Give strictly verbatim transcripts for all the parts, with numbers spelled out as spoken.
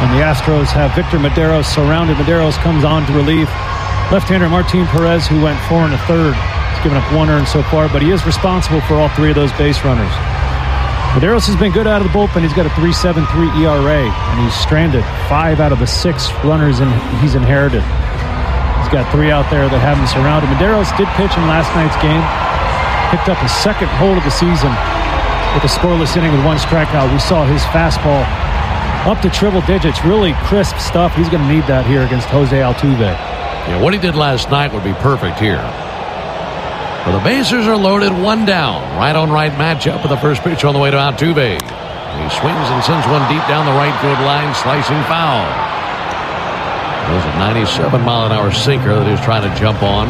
And the Astros have Victor Mederos surrounded. Mederos comes on to relief. Left-hander Martin Perez, who went four and a third. He's given up one earned so far, but he is responsible for all three of those base runners. Mederos has been good out of the bullpen. He's got a three point seven three E R A, and he's stranded five out of the six runners in, he's inherited. He's got three out there that have him surrounded. Mederos did pitch in last night's game. Picked up his second hold of the season with a scoreless inning with one strikeout. We saw his fastball up to triple digits. Really crisp stuff. He's going to need that here against Jose Altuve. Yeah, what he did last night would be perfect here. Well, the bases are loaded, one down. Right on right matchup with the first pitch on the way to Altuve. He swings and sends one deep down the right field line, slicing foul. There's a ninety-seven mile an hour sinker that he's trying to jump on.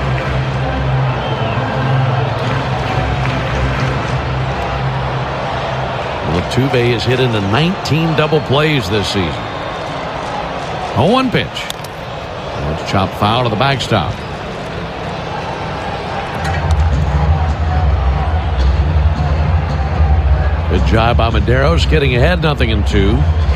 Altuve has hit into nineteen double plays this season. oh one pitch. Let's chop foul to the backstop. Good job by Mederos getting ahead, nothing in two.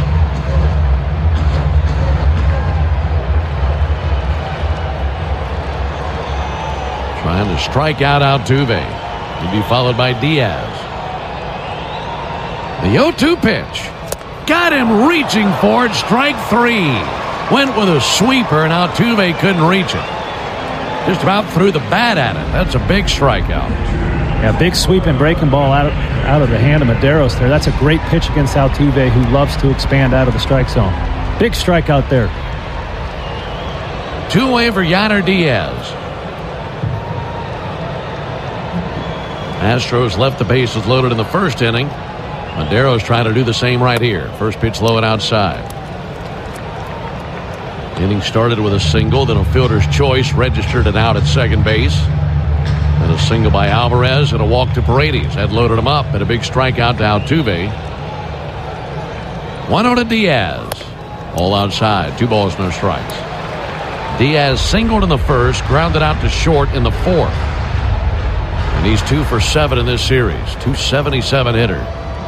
Trying to strike out Altuve. He'll be followed by Diaz. The oh two pitch. Got him reaching for it. Strike three. Went with a sweeper, and Altuve couldn't reach it. Just about threw the bat at it. That's a big strikeout. Yeah, big sweep and breaking ball out of, out of the hand of Mederos there. That's a great pitch against Altuve, who loves to expand out of the strike zone. Big strikeout there. Two away for Yainer Diaz. Astros left the bases loaded in the first inning. Mederos trying to do the same right here. First pitch low and outside. Inning started with a single, then a fielder's choice registered an out at second base. And a single by Alvarez and a walk to Paredes. Had loaded him up and a big strikeout to Altuve. one oh to Diaz. All outside. Two balls, no strikes. Diaz singled in the first, grounded out to short in the fourth. And he's two for seven in this series. two seventy-seven hitter.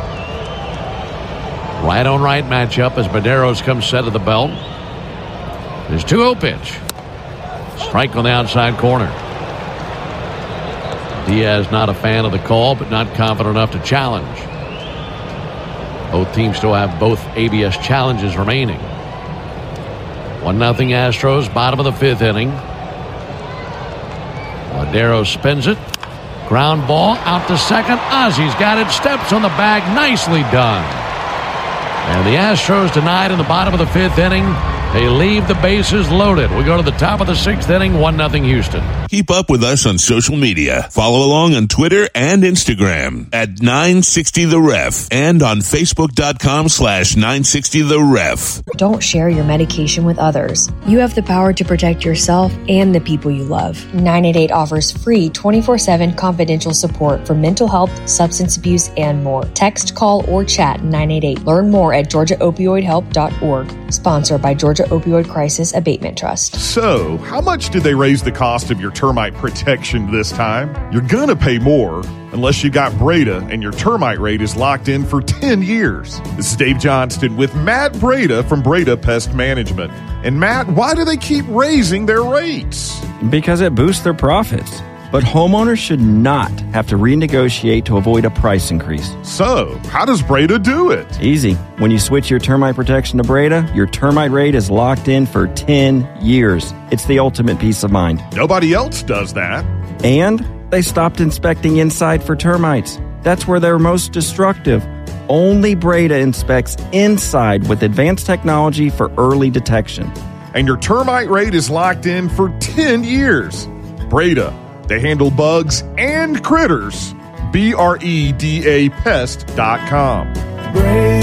Right on right matchup as Mederos comes set of the belt. There's two oh pitch. Strike on the outside corner. Diaz not a fan of the call, but not confident enough to challenge. Both teams still have both A B S challenges remaining. one nothing Astros, bottom of the fifth inning. Mederos spins it. Ground ball out to second. Ozzy's got it. Steps on the bag. Nicely done. And the Astros denied in the bottom of the fifth inning. They leave the bases loaded. We go to the top of the sixth inning, one nothing Houston. Keep up with us on social media. Follow along on Twitter and Instagram at nine sixty the ref and on Facebook.com slash 960 the ref. Don't share your medication with others. You have the power to protect yourself and the people you love. nine eight eight offers free twenty-four seven confidential support for mental health, substance abuse, and more. Text, call, or chat nine eight eight. Learn more at georgia opioid help dot org. Sponsored by Georgia Opioid Crisis Abatement Trust. So, how much did they raise the cost of your termite protection this time? You're gonna pay more unless you got Breda and your termite rate is locked in for ten years. This is Dave Johnston with Matt Breda from Breda Pest Management. And Matt, why do they keep raising their rates? Because it boosts their profits. But homeowners should not have to renegotiate to avoid a price increase. So, how does Breda do it? Easy. When you switch your termite protection to Breda, your termite rate is locked in for ten years. It's the ultimate peace of mind. Nobody else does that. And they stopped inspecting inside for termites. That's where they're most destructive. Only Breda inspects inside with advanced technology for early detection. And your termite rate is locked in for ten years. Breda. They handle bugs and critters. B R E D A pest dot com.